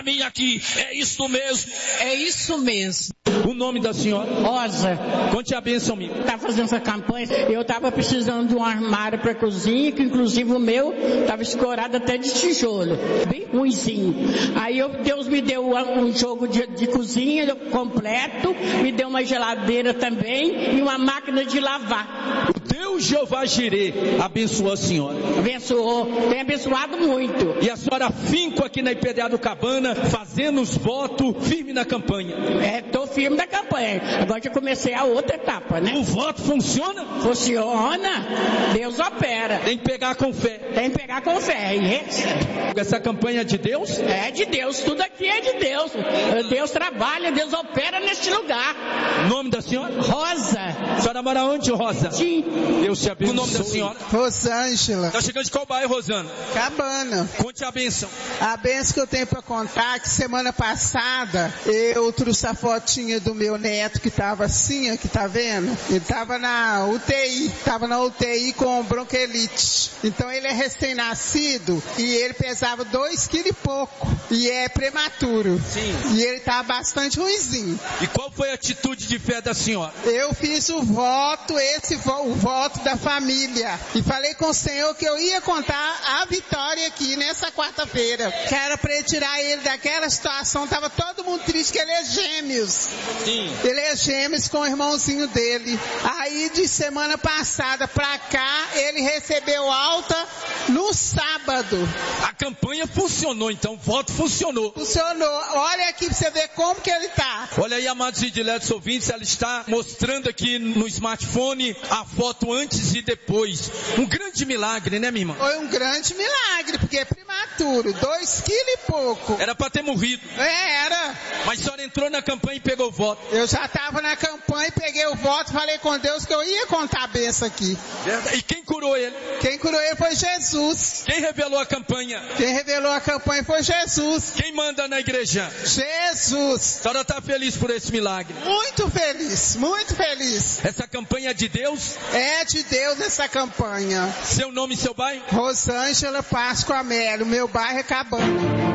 Minha aqui, é isso mesmo. É isso mesmo. O nome da senhora? Rosa. Conte a bênção, minha. Tá fazendo essa campanha, eu tava precisando de um armário para cozinha, que inclusive o meu tava escorado até de tijolo, bem ruimzinho. Aí Deus me deu um jogo de cozinha completo, me deu uma geladeira também e uma máquina de lavar. O Deus Jeová Jirê abençoou a senhora. Abençoou, tem abençoado muito. E a senhora afinco aqui na IPDA do Cabana, fazendo os votos, firme na campanha. Tô firme na campanha. Agora já comecei a outra etapa, né? O voto funciona? Funciona. Deus opera. Tem que pegar com fé. Tem que pegar com fé. Essa campanha é de Deus? É de Deus. Tudo aqui é de Deus. Deus trabalha, Deus opera neste lugar. O nome da senhora? Rosa. A senhora mora onde, Rosa? Sim. Deus te abençoe. O nome da senhora? Rosângela. Tá chegando de qual bairro, Rosana? Cabana. Conte a bênção. A bênção que eu tenho para contar, que semana passada eu trouxe a fotinha do meu neto que estava assim, que tá vendo? Ele estava na UTI com bronquiolite. Então ele é recém-nascido e ele pesava 2 quilos e pouco e é prematuro. Sim. E ele tá bastante ruinzinho. E qual foi a atitude de fé da senhora? Eu fiz o voto da família e falei com o Senhor que eu ia contar a vitória aqui nessa quarta-feira, que era para ele tirar ele daquela situação. Tava todo mundo triste que ele é gêmeos. Sim. Ele é gêmeos com o irmãozinho dele. Aí de semana passada pra cá, ele recebeu alta no sábado. A campanha funcionou, então o voto funcionou. Funcionou. Olha aqui pra você ver como que ele tá. Olha aí, amados e diletos ouvintes, ela está mostrando aqui no smartphone a foto antes e depois. Um grande milagre, né, minha irmã? Foi um grande milagre, porque é prematuro, 2 quilos e pouco. Era para ter morrido. Era. Mas a senhora entrou na campanha e pegou o voto. Eu já estava na campanha e peguei o voto, falei com Deus que eu ia contar a benção aqui. E quem curou ele? Quem curou ele foi Jesus. Quem revelou a campanha? Quem revelou a campanha foi Jesus. Quem manda na igreja? Jesus. A senhora está feliz por esse milagre? Muito feliz, muito feliz. Essa campanha é de Deus? É de Deus essa campanha. Seu nome e seu bairro? Rosângela Páscoa Amélio, meu bairro é Cabana.